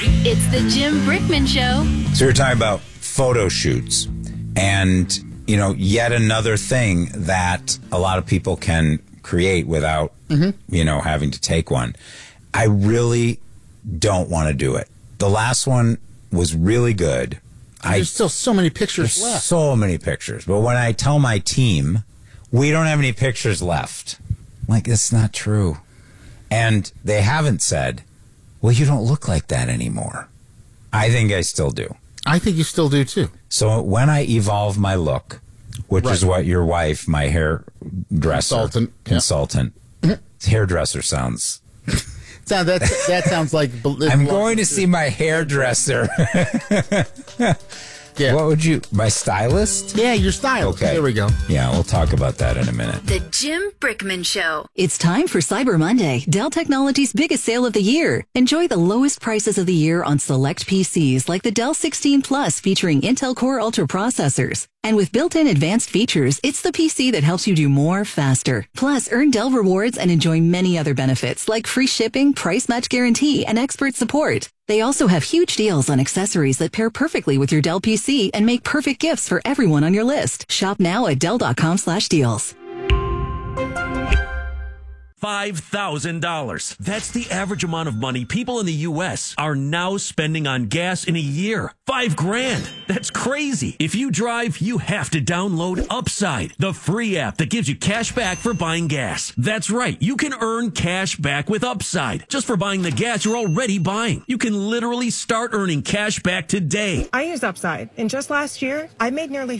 It's the Jim Brickman Show. So you're talking about photo shoots and, yet another thing that a lot of people can create without, having to take one. I really don't want to do it. The last one was really good. There's still so many pictures left. So many pictures. But when I tell my team, we don't have any pictures left, I'm like, it's not true. And they haven't said, well, you don't look like that anymore. I think I still do. I think you still do, too. So when I evolve my look, which is what your wife, my hairdresser, consultant, hairdresser sounds... That sounds like... I'm going to see my hairdresser. Yeah. What would you... My stylist? Yeah, your stylist. Okay. There we go. Yeah, we'll talk about that in a minute. The Jim Brickman Show. It's time for Cyber Monday, Dell Technologies' biggest sale of the year. Enjoy the lowest prices of the year on select PCs like the Dell 16 Plus featuring Intel Core Ultra processors. And with built-in advanced features, it's the PC that helps you do more faster. Plus, earn Dell rewards and enjoy many other benefits like free shipping, price match guarantee, and expert support. They also have huge deals on accessories that pair perfectly with your Dell PC and make perfect gifts for everyone on your list. Shop now at Dell.com/deals. $5,000. That's the average amount of money people in the U.S. are now spending on gas in a year. $5,000. That's crazy. If you drive, you have to download Upside, the free app that gives you cash back for buying gas. That's right. You can earn cash back with Upside just for buying the gas you're already buying. You can literally start earning cash back today. I use Upside, and just last year, I made nearly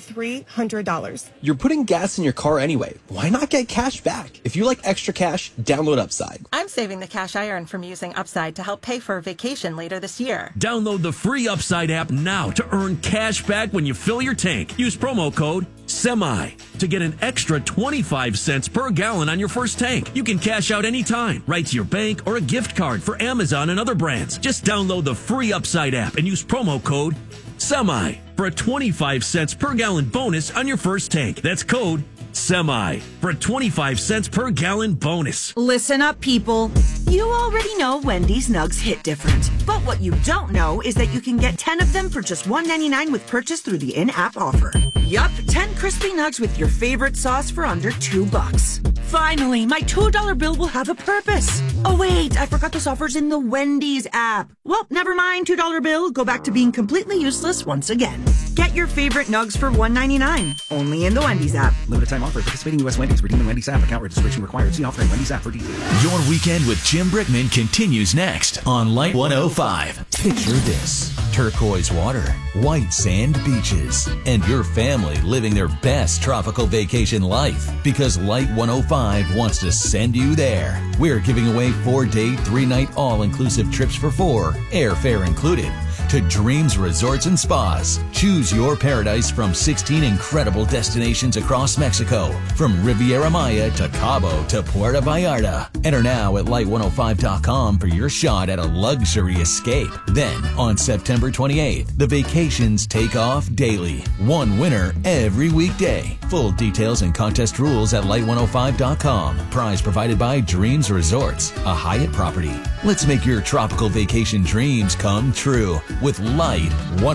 $300. You're putting gas in your car anyway. Why not get cash back? If you like extra cash, download Upside. I'm saving the cash I earn from using Upside to help pay for a vacation later this year. Download the free Upside app now to earn cash back when you fill your tank. Use promo code SEMI to get an extra 25 cents per gallon on your first tank. You can cash out anytime, right to your bank or a gift card for Amazon and other brands. Just download the free Upside app and use promo code SEMI for a 25 cents per gallon bonus on your first tank. That's code SEMI for a 25 cents per gallon bonus. Listen up, people. You already know Wendy's nugs hit different. But what you don't know is that you can get 10 of them for just $1.99 with purchase through the in-app offer. Yup, 10 crispy nugs with your favorite sauce for under $2. Finally, my $2 bill will have a purpose. Oh wait, I forgot this offer's in the Wendy's app. Well, never mind, $2 bill. Go back to being completely useless once again. Get your favorite nugs for $1.99. Only in the Wendy's app. Limited time offer. Participating U.S. Wendy's. Redeem the Wendy's app. Account registration required. See offering Wendy's app for details. Your weekend with Jim Brickman continues next on Light 105. Picture this. Turquoise water, white sand beaches, and your family living their best tropical vacation life because Light 105 wants to send you there. We're giving away 4-day, 3-night all-inclusive trips for 4, airfare included, to Dreams Resorts and Spas. Choose your paradise from 16 incredible destinations across Mexico, from Riviera Maya to Cabo to Puerto Vallarta. Enter now at light105.com for your shot at a luxury escape. Then, on September 28th, the vacations take off daily. One winner every weekday. Full details and contest rules at light105.com. Prize provided by Dreams Resorts, a Hyatt property. Let's make your tropical vacation dreams come true with Light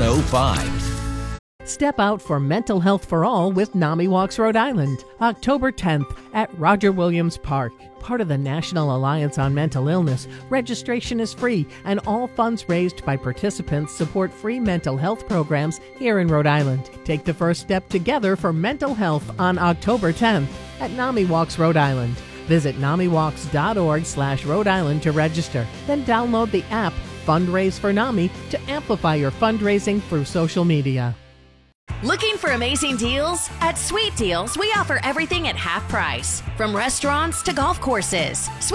105. Step out for mental health for all with NAMI Walks Rhode Island, October 10th at Roger Williams Park. Part of the National Alliance on Mental Illness, registration is free and all funds raised by participants support free mental health programs here in Rhode Island. Take the first step together for mental health on October 10th at NAMI Walks Rhode Island. Visit NAMIWalks.org/Rhode Island to register. Then download the app Fundraise for NAMI to amplify your fundraising through social media. Looking for amazing deals? At Sweet Deals, we offer everything at half price, from restaurants to golf courses.